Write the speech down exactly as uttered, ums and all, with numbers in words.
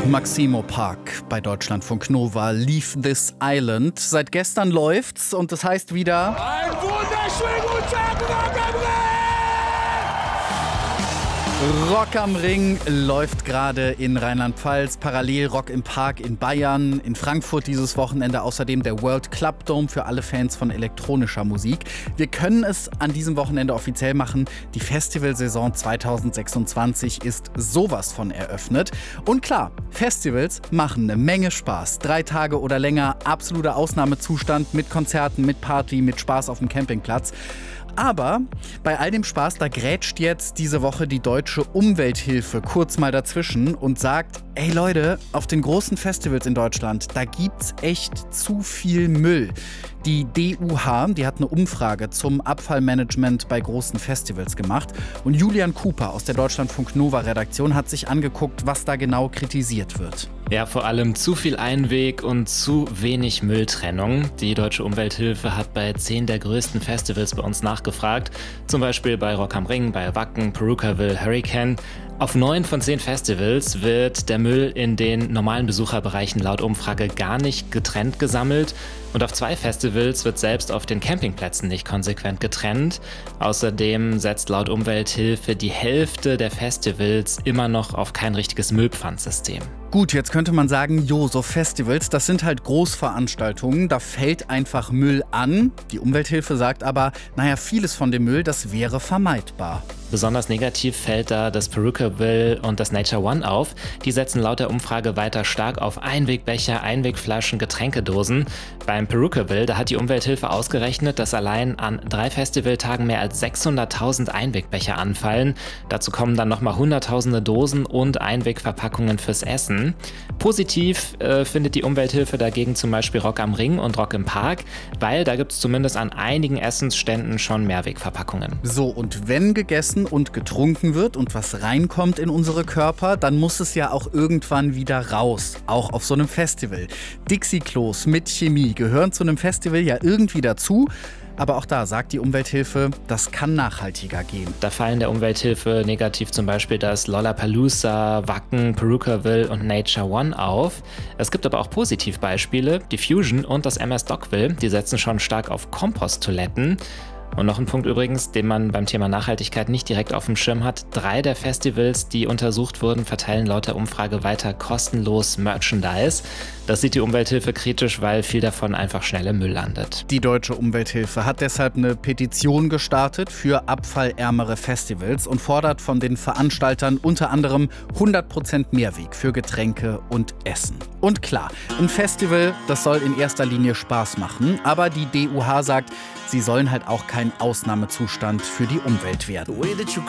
Maximo Park bei Deutschlandfunk Nova, Leave This Island. Seit gestern läuft's und das heißt wieder... Ein wunderschönen guten Tag, Rock am Ring! Rock am Ring läuft gerade in Rheinland-Pfalz, parallel Rock im Park in Bayern, in Frankfurt dieses Wochenende außerdem der World Club Dome für alle Fans von elektronischer Musik. Wir können es an diesem Wochenende offiziell machen, die Festivalsaison zweitausendsechsundzwanzig ist sowas von eröffnet. Und klar, Festivals machen eine Menge Spaß. Drei Tage oder länger, absoluter Ausnahmezustand mit Konzerten, mit Party, mit Spaß auf dem Campingplatz. Aber bei all dem Spaß, da grätscht jetzt diese Woche die Deutsche Umwelthilfe kurz mal dazwischen und sagt, ey Leute, auf den großen Festivals in Deutschland, da gibt's echt zu viel Müll. Die D U H, die hat eine Umfrage zum Abfallmanagement bei großen Festivals gemacht. Und Julian Cooper aus der Deutschlandfunk Nova Redaktion hat sich angeguckt, was da genau kritisiert wird. Ja, vor allem zu viel Einweg und zu wenig Mülltrennung. Die Deutsche Umwelthilfe hat bei zehn der größten Festivals bei uns nachgefragt. Zum Beispiel bei Rock am Ring, bei Wacken, Perukaville, Hurricane. Auf neun von zehn Festivals wird der Müll in den normalen Besucherbereichen laut Umfrage gar nicht getrennt gesammelt. Und auf zwei Festivals wird selbst auf den Campingplätzen nicht konsequent getrennt. Außerdem setzt laut Umwelthilfe die Hälfte der Festivals immer noch auf kein richtiges Müllpfandsystem. Gut, jetzt könnte man sagen, jo, so Festivals, das sind halt Großveranstaltungen, da fällt einfach Müll an. Die Umwelthilfe sagt aber, naja, vieles von dem Müll, das wäre vermeidbar. Besonders negativ fällt da das Perukaville und das Nature One auf. Die setzen laut der Umfrage weiter stark auf Einwegbecher, Einwegflaschen, Getränkedosen. Beim Perukaville, da hat die Umwelthilfe ausgerechnet, dass allein an drei Festivaltagen mehr als sechshunderttausend Einwegbecher anfallen. Dazu kommen dann nochmal hunderttausende Dosen und Einwegverpackungen fürs Essen. Positiv äh, findet die Umwelthilfe dagegen zum Beispiel Rock am Ring und Rock im Park, weil da gibt es zumindest an einigen Essensständen schon Mehrwegverpackungen. So, und wenn gegessen und getrunken wird und was reinkommt in unsere Körper, dann muss es ja auch irgendwann wieder raus, auch auf so einem Festival. Dixie-Klos mit Chemie gehören zu einem Festival ja irgendwie dazu. Aber auch da sagt die Umwelthilfe, das kann nachhaltiger gehen. Da fallen der Umwelthilfe negativ zum Beispiel das Lollapalooza, Wacken, Perukaville und Nature One auf. Es gibt aber auch Positivbeispiele, die Fusion und das M S Dockville, die setzen schon stark auf Komposttoiletten. Und noch ein Punkt übrigens, den man beim Thema Nachhaltigkeit nicht direkt auf dem Schirm hat. Drei der Festivals, die untersucht wurden, verteilen laut der Umfrage weiter kostenlos Merchandise. Das sieht die Umwelthilfe kritisch, weil viel davon einfach schnell im Müll landet. Die Deutsche Umwelthilfe hat deshalb eine Petition gestartet für abfallärmere Festivals und fordert von den Veranstaltern unter anderem hundert Prozent Mehrweg für Getränke und Essen. Und klar, ein Festival, das soll in erster Linie Spaß machen, aber die D U H sagt, sie sollen halt auch kein Ausnahmezustand für die Umwelt werden.